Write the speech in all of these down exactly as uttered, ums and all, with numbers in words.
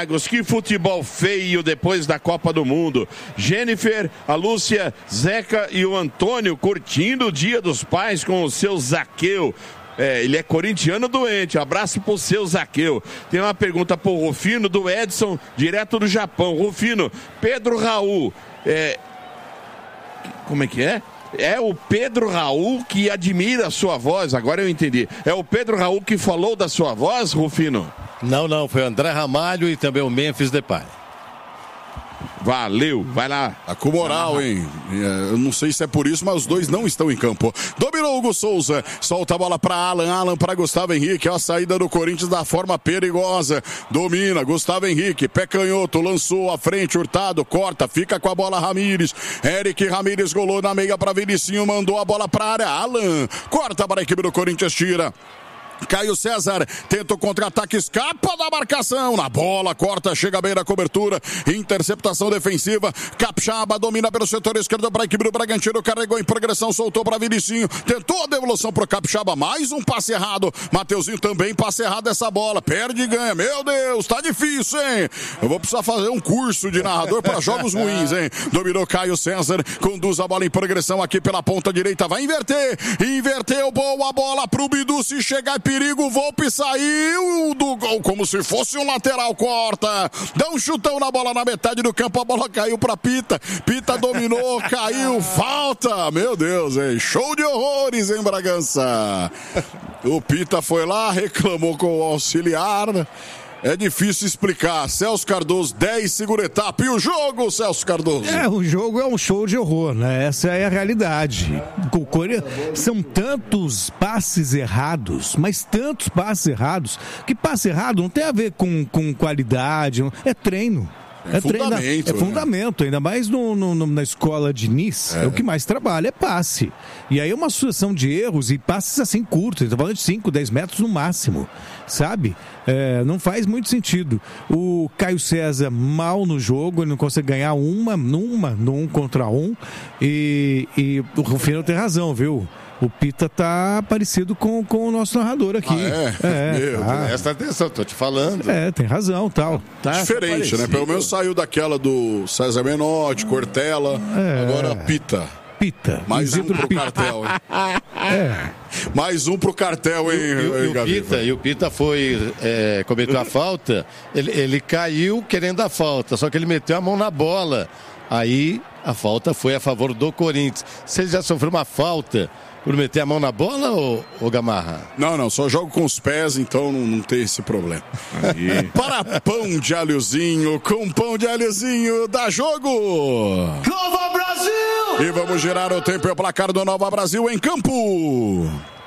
Interlagos, que futebol feio depois da Copa do Mundo. Jennifer, a Lúcia, Zeca e o Antônio curtindo o Dia dos Pais com o seu Zaqueu. É, ele é corintiano doente. Abraço pro seu Zaqueu. Tem uma pergunta pro Rufino, do Edson, direto do Japão. Rufino, Pedro Raul, é... como é que é? É o Pedro Raul que admira a sua voz, agora eu entendi. É o Pedro Raul que falou da sua voz, Rufino? Não, não, foi o André Ramalho e também o Memphis Depay. Valeu, vai lá. Tá com moral, hein? Eu não sei se é por isso, mas os dois não estão em campo. Dominou Hugo Souza, solta a bola para Alan, Alan para Gustavo Henrique, ó, a saída do Corinthians da forma perigosa. Domina, Gustavo Henrique, pé canhoto, lançou à frente, Hurtado, corta, fica com a bola Ramires. Eric Ramires golou na meia para Vinicinho, mandou a bola para área. Alan, corta para a equipe do Corinthians, tira. Caio César tenta o contra-ataque, escapa da marcação, na bola, corta, chega bem na cobertura, interceptação defensiva. Capixaba domina pelo setor esquerdo para a equipe do Bragantino, carregou em progressão, soltou para Vinicinho, tentou a devolução para o Capixaba, mais um passe errado. Mateuzinho também passe errado essa bola, perde e ganha. Meu Deus, tá difícil, hein? Eu vou precisar fazer um curso de narrador para jogos ruins, hein? Dominou Caio César, conduz a bola em progressão aqui pela ponta direita, vai inverter, inverteu, boa bola pro Bidu, se chegar e perigo, Volpe saiu do gol como se fosse um lateral, corta, dá um chutão na bola na metade do campo, a bola caiu pra Pita, Pita dominou, caiu, falta, meu Deus, hein? Show de horrores em Bragança. O Pita foi lá, reclamou com o auxiliar. É difícil explicar. Celso Cardoso, dez, segura etapa. E o jogo, Celso Cardoso? É, o jogo é um show de horror, né? Essa é a realidade. São tantos passes errados, mas tantos passes errados, que passe errado não tem a ver com, com qualidade, é treino. É, é fundamento. Treino, é fundamento, né? Ainda mais no, no, no, na escola de Nice, é. é o que mais trabalha, é passe. E aí é uma sucessão de erros e passes assim curtos, está falando de cinco, dez metros no máximo, sabe? É, não faz muito sentido. O Caio César mal no jogo, ele não consegue ganhar uma, numa, no um contra um, e, e o Rufino tem razão, viu? O Pita tá parecido com, com o nosso narrador aqui. Ah, é? É, Meu, tá. Presta atenção, tô te falando. É, tem razão, tal. Tá diferente, né? Pelo menos saiu daquela do César Menotti, Cortella, é. Agora Pita. Pita. Mais um pro Pita. Cartel, hein? É. Mais um pro cartel, hein? E, e, e, o, Pita, e o Pita foi, é, cometeu a falta, ele, ele caiu querendo a falta, só que ele meteu a mão na bola. Aí a falta foi a favor do Corinthians. Se ele já sofreu uma falta por meter a mão na bola, ou, ou Gamarra? Não, não, só jogo com os pés, então não, não tem esse problema. Aí. Para pão de alhozinho, com pão de alhozinho, dá jogo! Nova Brasil! E vamos girar o tempo e o placar do Nova Brasil em campo.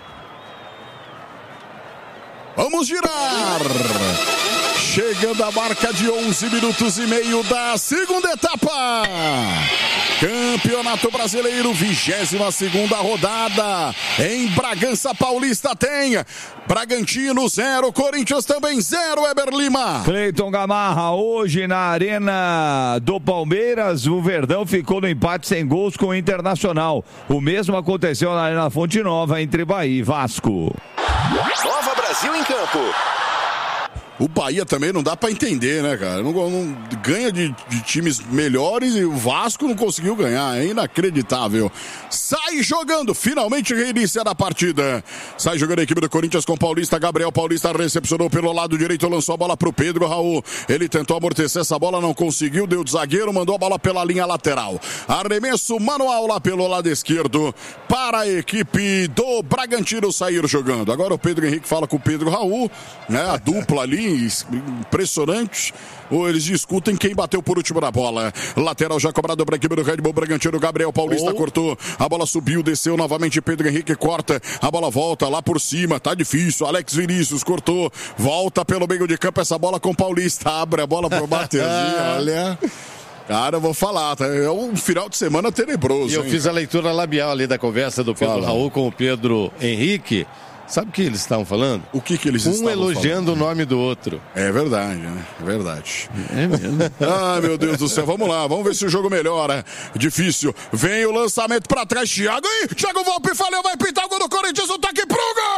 Vamos girar! Chegando a marca de onze minutos e meio da segunda etapa. Campeonato Brasileiro, vigésima segunda rodada. Em Bragança Paulista tem Bragantino zero, Corinthians também zero, Eber Lima. Cleiton Gamarra, hoje na Arena do Palmeiras, o Verdão ficou no empate sem gols com o Internacional. O mesmo aconteceu na Arena Fonte Nova, entre Bahia e Vasco. Nova Brasil em campo. O Bahia também não dá pra entender, né, cara? Não, não ganha de, de times melhores e o Vasco não conseguiu ganhar. É inacreditável. Sai jogando, finalmente reinício da partida. Sai jogando a equipe do Corinthians com o Paulista. Gabriel Paulista recepcionou pelo lado direito, lançou a bola pro Pedro Raul. Ele tentou amortecer essa bola, não conseguiu, deu de zagueiro, mandou a bola pela linha lateral. Arremesso manual lá pelo lado esquerdo para a equipe do Bragantino sair jogando. Agora o Pedro Henrique fala com o Pedro Raul, né? A dupla ali impressionante. Ou eles discutem quem bateu por último na bola. Lateral já cobrado para a equipe do Red Bull Bragantino. Gabriel Paulista oh. cortou. A bola subiu, desceu novamente. Pedro Henrique corta. A bola volta lá por cima. Tá difícil. Alex Vinícius cortou. Volta pelo meio de campo. Essa bola com o Paulista. Abre a bola pro Mateuzinho. Olha. Cara, eu vou falar, tá? É um final de semana tenebroso. E eu hein? fiz a leitura labial ali da conversa do Pedro Fala. Raul com o Pedro Henrique. Sabe o que eles estavam falando? O que que eles um estavam falando? Um elogiando o nome do outro. É verdade, né? É verdade. É mesmo. Ah, meu Deus do céu. Vamos lá, vamos ver se o jogo melhora. Difícil. Vem o lançamento pra trás. Thiago aí. Thiago Volpe falhou, vai pintar o gol do Corinthians. O toque pro gol!